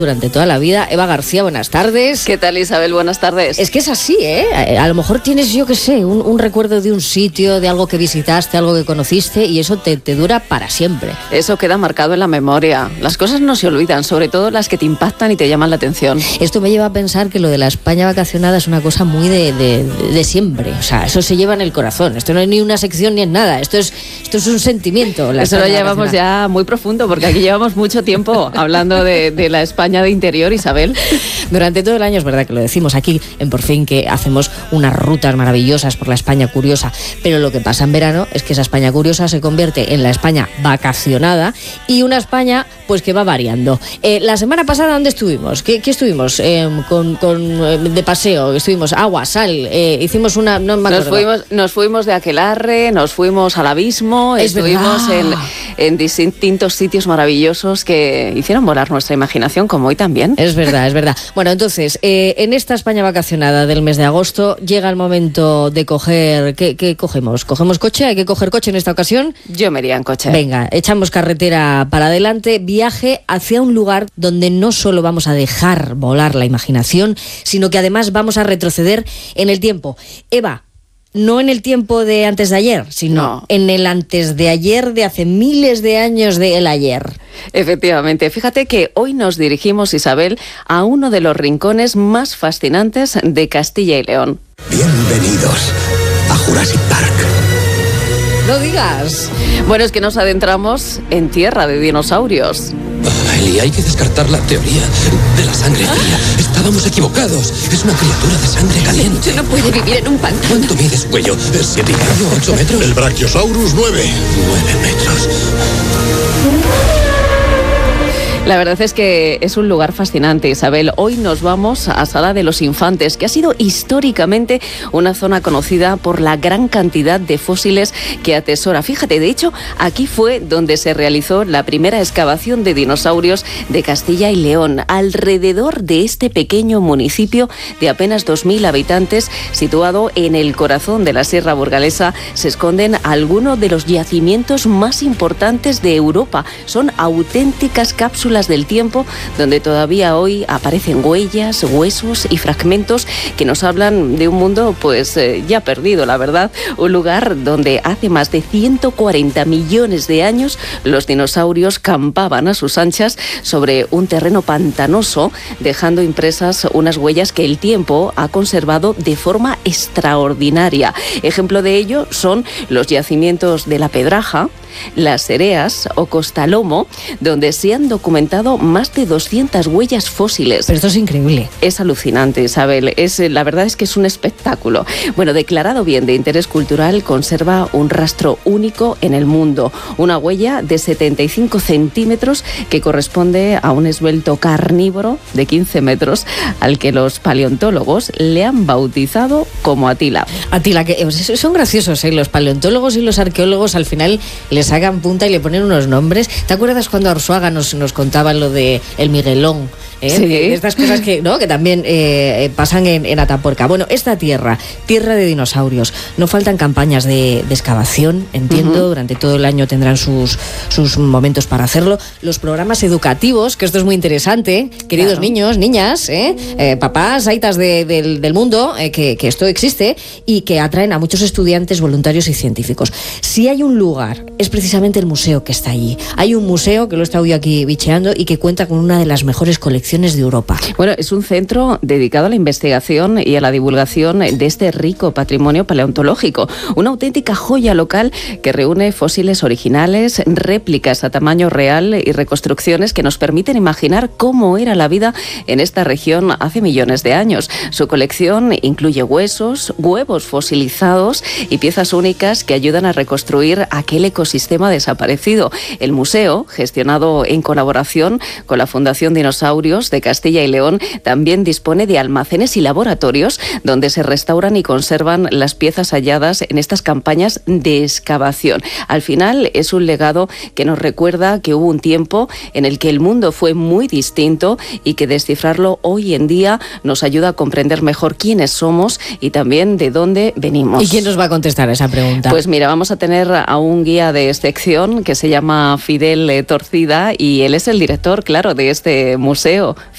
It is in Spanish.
durante toda la vida. Eva García, buenas tardes. ¿Qué tal, Isabel? Buenas tardes. Es que es así, ¿eh? A lo mejor tienes, yo qué sé, un recuerdo de un sitio, de algo que visitaste, algo que conociste, y eso te dura para siempre. Eso queda marcado en la memoria. Las cosas no se olvidan, sobre todo las que te impactan y te llaman la atención. Esto me lleva a pensar que lo de la España vacacionada es una cosa muy de siempre. O sea, eso se lleva en el corazón. Esto no es ni una sección ni es nada. Esto es un sentimiento. Eso lo llevamos ya muy profundo, porque aquí llevamos mucho tiempo hablando de la España de interior, Isabel. Durante todo el año es verdad que lo decimos aquí en Por Fin, que hacemos unas rutas maravillosas por la España curiosa, pero lo que pasa en verano es que esa España curiosa se convierte en la España vacacionada y una España pues que va variando. La semana pasada, ¿dónde estuvimos? ¿Qué estuvimos? De paseo, estuvimos agua, sal, hicimos una... No me acuerdo. Nos fuimos de Aquelarre, nos fuimos al Abismo, estuvimos en distintos sitios maravillosos que hicieron volar nuestra imaginación, como hoy también. Es verdad, es verdad. Bueno, entonces, en esta España vacacionada del mes de agosto llega el momento de coger... ¿Qué cogemos? ¿Cogemos coche? ¿Hay que coger coche en esta ocasión? Yo me iría en coche. Venga, echamos carretera para adelante, viaje hacia un lugar donde no solo vamos a dejar volar la imaginación, sino que además vamos a retroceder en el tiempo. Eva, no en el tiempo de antes de ayer, sino en el antes de ayer de hace miles de años del ayer. Efectivamente, fíjate que hoy nos dirigimos, Isabel, a uno de los rincones más fascinantes de Castilla y León. Bienvenidos a Jurassic Park. No digas. Bueno, es que nos adentramos en tierra de dinosaurios. Eli, hay que descartar la teoría de la sangre fría. Estábamos equivocados. Es una criatura de sangre caliente. No puede vivir en un pantano. ¿Cuánto mide su cuello? ¿7,5, 8 metros? El Brachiosaurus 9. 9 metros. La verdad es que es un lugar fascinante, Isabel. Hoy nos vamos a Sala de los Infantes, que ha sido históricamente una zona conocida por la gran cantidad de fósiles que atesora. Fíjate, de hecho, aquí fue donde se realizó la primera excavación de dinosaurios de Castilla y León. Alrededor de este pequeño municipio de apenas 2.000 habitantes, situado en el corazón de la Sierra Burgalesa, se esconden algunos de los yacimientos más importantes de Europa. Son auténticas cápsulas del tiempo donde todavía hoy aparecen huellas, huesos y fragmentos que nos hablan de un mundo pues ya perdido, la verdad. Un lugar donde hace más de 140 millones de años los dinosaurios campaban a sus anchas sobre un terreno pantanoso, dejando impresas unas huellas que el tiempo ha conservado de forma extraordinaria. Ejemplo de ello son los yacimientos de La Pedraja, Las Ereas o Costalomo, donde se han documentado más de 200 huellas fósiles. Pero esto es increíble. Es alucinante, Isabel. La verdad es que es un espectáculo. Bueno, declarado bien de interés cultural, conserva un rastro único en el mundo. Una huella de 75 centímetros que corresponde a un esbelto carnívoro de 15 metros al que los paleontólogos le han bautizado como Atila. Atila, que son graciosos, ¿eh? Los paleontólogos y los arqueólogos al final le sacan punta y le ponen unos nombres. ¿Te acuerdas cuando Arzuaga nos contaba lo de el Miguelón? Sí. Estas cosas que también pasan en Atapuerca. Bueno, esta tierra de dinosaurios. No faltan campañas de excavación, entiendo. Durante todo el año tendrán sus momentos para hacerlo. Los programas educativos, que esto es muy interesante, queridos niños, niñas, papás, aitas del mundo, que esto existe y que atraen a muchos estudiantes, voluntarios y científicos. Si hay un lugar, es precisamente el museo que está allí. Hay un museo que lo he estado yo aquí bicheando y que cuenta con una de las mejores colecciones de Europa. Bueno, es un centro dedicado a la investigación y a la divulgación de este rico patrimonio paleontológico. Una auténtica joya local que reúne fósiles originales, réplicas a tamaño real y reconstrucciones que nos permiten imaginar cómo era la vida en esta región hace millones de años. Su colección incluye huesos, huevos fosilizados y piezas únicas que ayudan a reconstruir aquel ecosistema desaparecido. El museo, gestionado en colaboración con la Fundación Dinosaurios de Castilla y León, también dispone de almacenes y laboratorios donde se restauran y conservan las piezas halladas en estas campañas de excavación. Al final es un legado que nos recuerda que hubo un tiempo en el que el mundo fue muy distinto y que descifrarlo hoy en día nos ayuda a comprender mejor quiénes somos y también de dónde venimos. ¿Y quién nos va a contestar a esa pregunta? Pues mira, vamos a tener a un guía de sección que se llama Fidel Torcida y él es el director, claro, de este museo.